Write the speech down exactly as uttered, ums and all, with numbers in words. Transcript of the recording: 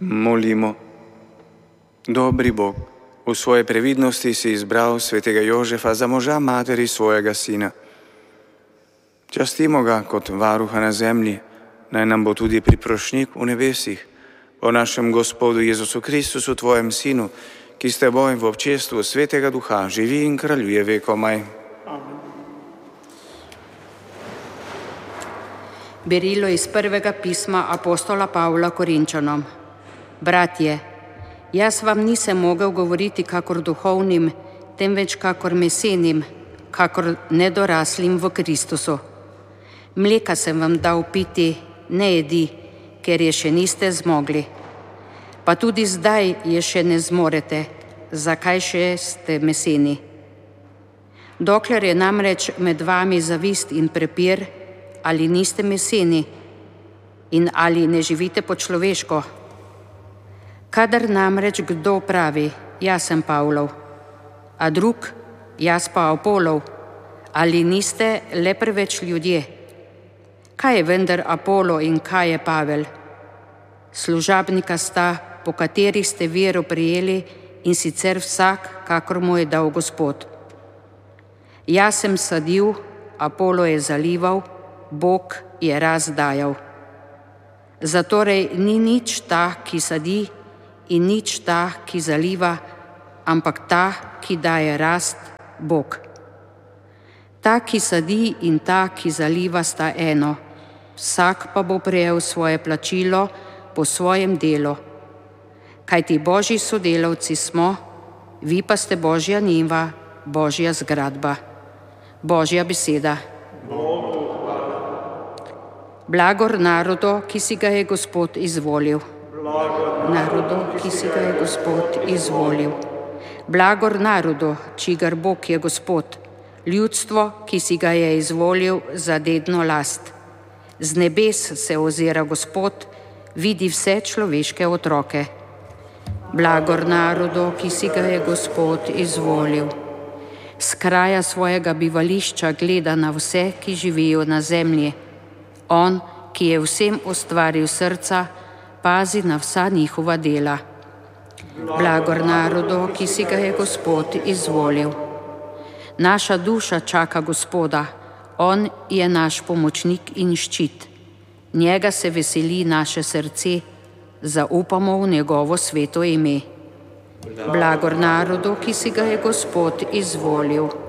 Molimo. Dobri Bog, v svoje previdnosti si izbral svetega Jožefa za moža materi svojega sina. Častimo ga kot varuha na zemlji, naj nam bo tudi priprošnik v nebesih. O našem Gospodu Jezusu Kristusu, tvojem sinu, ki s teboj v občestvu svetega duha živi in kraljuje vekomaj. Amen. Berilo iz prvega pisma apostola Pavla Korinčanom. Bratje, jaz vam nisem mogel govoriti kakor duhovnim, temveč kakor mesenim, kakor nedoraslim v Kristusu. Mleka sem vam dal piti, ne jedi, ker je še niste zmogli. Pa tudi zdaj je še ne zmorete, zakaj še ste meseni. Dokler je namreč med vami zavist in prepir, ali niste meseni in ali ne živite po človeško. Kadar namreč kdo pravi, jaz sem Pavlov, a drug, jaz pa Apolov, ali niste le preveč ljudje? Kaj je vendar Apolo in kaj je Pavel? Služabnika sta, po katerih ste vero prijeli, in sicer vsak, kakor mu je dal Gospod. Jaz sem sadil, Apolo je zalival, Bog je razdajal. Zatorej ni nič ta, ki sadi, in nič ta, ki zaliva, ampak ta, ki daje rast, Bog. Ta, ki sadi in ta, ki zaliva, sta eno, vsak pa bo prejel svoje plačilo po svojem delu. Kajti Božji sodelavci smo, vi pa ste Božja njiva, Božja zgradba. Božja beseda. Blagor narodu, ki si ga je Gospod izvolil. Narodu, ki si ga je Gospod izvolil. Blagor narodu, čigar Bog je Gospod, ljudstvo, ki si ga je izvolil za dedno last. Z nebes se ozira Gospod, vidi vse človeške otroke. Blagor narodu, ki si ga je Gospod izvolil. S kraja svojega bivališča gleda na vse, ki živijo na zemlji. On, ki je vsem ustvaril srca, pazi na vsa njihova dela. Blagor narodu, ki si ga je Gospod izvolil. Naša duša čaka Gospoda, on je naš pomočnik in ščit. Njega se veseli naše srce, zaupamo v njegovo sveto ime. Blagor narodu, ki si ga je Gospod izvolil.